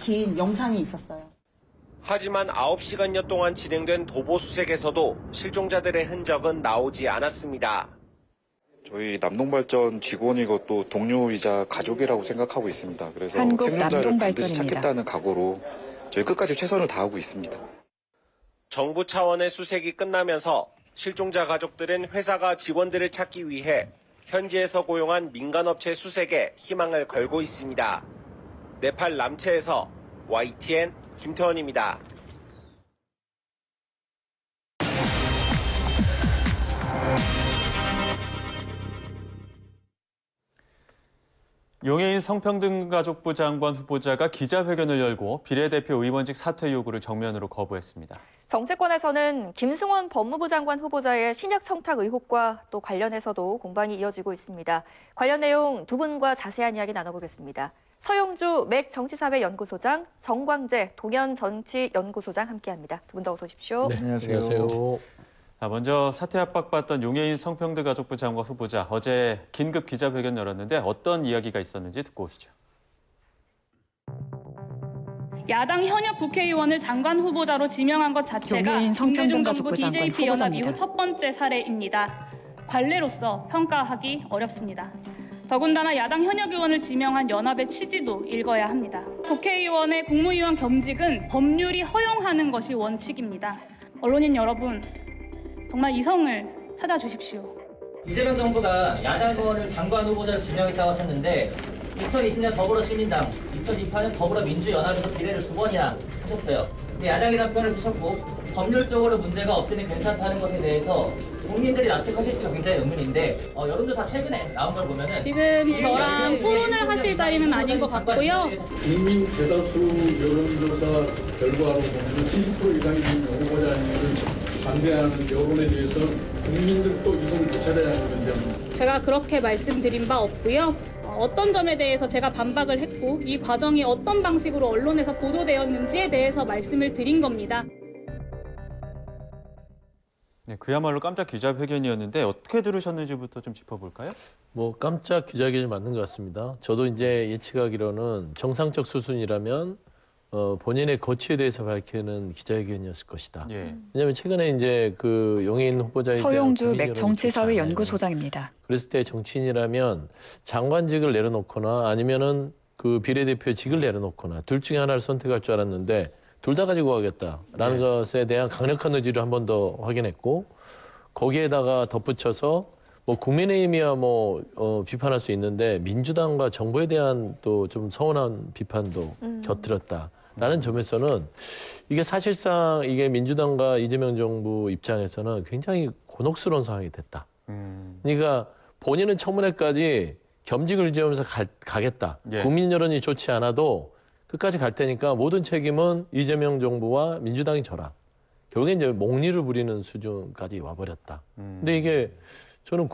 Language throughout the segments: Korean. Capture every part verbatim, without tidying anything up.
긴 영상이 있었어요. 하지만 아홉 시간여 동안 진행된 도보 수색에서도 실종자들의 흔적은 나오지 않았습니다. 저희 남동발전 직원이고 또 동료이자 가족이라고 생각하고 있습니다. 그래서 한국 생존자를 반드시 남동발전입니다. 찾겠다는 각오로 저희 끝까지 최선을 다하고 있습니다. 정부 차원의 수색이 끝나면서 실종자 가족들은 회사가 직원들을 찾기 위해 현지에서 고용한 민간업체 수색에 희망을 걸고 있습니다. 네팔 남체에서 와이티엔 김태원입니다. 용해인 성평등가족부 장관 후보자가 기자회견을 열고 비례대표 의원직 사퇴 요구를 정면으로 거부했습니다. 정치권에서는 김승원 법무부 장관 후보자의 신약 청탁 의혹과 또 관련해서도 공방이 이어지고 있습니다. 관련 내용 두 분과 자세한 이야기 나눠보겠습니다. 서용주 맥 정치사회연구소장, 정광재 동연정치연구소장 함께합니다. 두 분 다 어서 오십시오. 네, 안녕하세요. 안녕하세요. 먼저 사퇴 압박받던 용해인 성평등가족부 장관 후보자 어제 긴급 기자회견 열었는데 어떤 이야기가 있었는지 듣고 오시죠. 야당 현역 국회의원을 장관 후보자로 지명한 것 자체가 김대중 정부 디제이피 연합 이후 첫 번째 사례입니다. 관례로서 평가하기 어렵습니다. 더군다나 야당 현역 의원을 지명한 연합의 취지도 읽어야 합니다. 국회의원의 국무위원 겸직은 법률이 허용하는 것이 원칙입니다. 언론인 여러분, 정말 이성을 찾아주십시오. 이재명 정부가 야당 의원을 장관 후보자로 지명했다고 하셨는데 이천이십 년 더불어시민당, 이천이십팔 년 더불어민주연합에서 비례를 두 번이나 하셨어요. 근데 야당이라는 표현을 쓰셨고 법률적으로 문제가 없으니 괜찮다는 것에 대해서 국민들이 납득하실지가 굉장히 의문인데 어, 여론조사 최근에 나온 걸 보면은 지금 저랑 토론을 하실 자리는 아닌 것 같고요. 국민 대다수 여론조사 결과로 보면 칠십 퍼센트 이상이 후보자님을 반대하는 여론에 대해서 국민들도 이성을 되찾아야 하는 문제입니다. 제가 그렇게 말씀드린 바 없고요. 어떤 점에 대해서 제가 반박을 했고 이 과정이 어떤 방식으로 언론에서 보도되었는지에 대해서 말씀을 드린 겁니다. 네, 그야말로 깜짝 기자회견이었는데 어떻게 들으셨는지부터 좀 짚어볼까요? 뭐 깜짝 기자회견이 맞는 것 같습니다. 저도 이제 예측하기로는 정상적 수순이라면 어, 본인의 거취에 대해서 밝히는 기자회견이었을 것이다. 예. 왜냐하면 최근에 이제 그 용해인 후보자에 대한 서용주 맥 정치사회연구소장입니다. 그랬을 때 정치인이라면 장관직을 내려놓거나 아니면은 그 비례대표직을 내려놓거나 둘 중에 하나를 선택할 줄 알았는데 둘 다 가지고 가겠다라는 네. 것에 대한 강력한 의지를 한 번 더 확인했고 거기에다가 덧붙여서 뭐 국민의힘이야 뭐 어, 비판할 수 있는데 민주당과 정부에 대한 또 좀 서운한 비판도 음. 곁들였다라는 점에서는 이게 사실상 이게 민주당과 이재명 정부 입장에서는 굉장히 곤혹스러운 상황이 됐다. 음. 그러니까 본인은 청문회까지 겸직을 유지하면서 갈, 가겠다. 예. 국민 여론이 좋지 않아도 끝까지 갈 테니까 모든 책임은 이재명 정부와 민주당이 져라. 결국에 이제 몽리를 부리는 수준까지 와버렸다. 음. 근데 이게 저는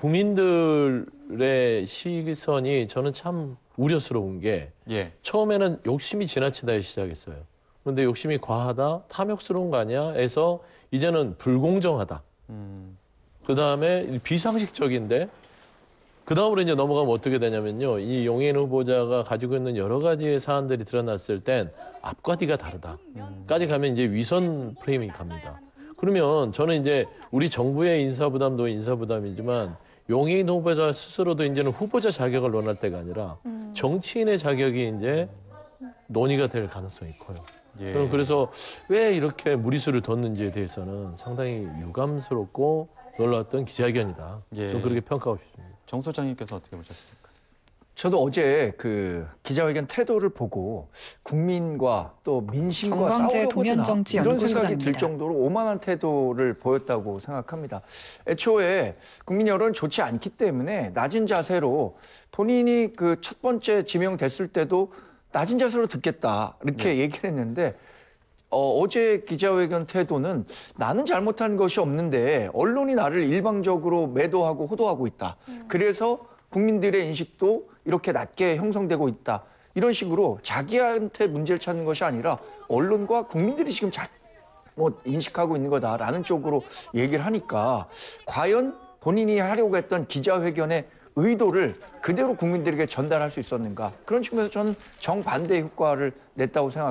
국민들의 시선이 저는 참 우려스러운 게 예. 처음에는 욕심이 지나치다 시작했어요. 그런데 욕심이 과하다, 탐욕스러운 거 아니야? 해서 이제는 불공정하다. 음. 그다음에 비상식적인데 그 다음으로 이제 넘어가면 어떻게 되냐면요. 이 용해인 후보자가 가지고 있는 여러 가지의 사안들이 드러났을 땐 앞과 뒤가 다르다. 음. 까지 가면 이제 위선 프레임이 갑니다. 그러면 저는 이제 우리 정부의 인사부담도 인사부담이지만 용해인 후보자 스스로도 이제는 후보자 자격을 논할 때가 아니라 음. 정치인의 자격이 이제 논의가 될 가능성이 커요. 예. 저는 그래서 왜 이렇게 무리수를 뒀는지에 대해서는 상당히 유감스럽고 놀라웠던 기자회견이다. 예. 저는 그렇게 평가하고 싶습니다. 정 소장님께서 어떻게 보셨습니까? 저도 어제 그 기자회견 태도를 보고 국민과 또 민심과 싸우려고 드나 이런 생각이 들 정도로 오만한 태도를 보였다고 생각합니다. 애초에 국민 여론이 좋지 않기 때문에 낮은 자세로 본인이 그 첫 번째 지명됐을 때도 낮은 자세로 듣겠다 이렇게 네. 얘기를 했는데 어, 어제 기자회견 태도는 나는 잘못한 것이 없는데 언론이 나를 일방적으로 매도하고 호도하고 있다. 음. 그래서 국민들의 인식도 이렇게 낮게 형성되고 있다. 이런 식으로 자기한테 문제를 찾는 것이 아니라 언론과 국민들이 지금 잘못 인식하고 있는 거다라는 쪽으로 얘기를 하니까 과연 본인이 하려고 했던 기자회견의 의도를 그대로 국민들에게 전달할 수 있었는가. 그런 측면에서 저는 정반대의 효과를 냈다고 생각합니다.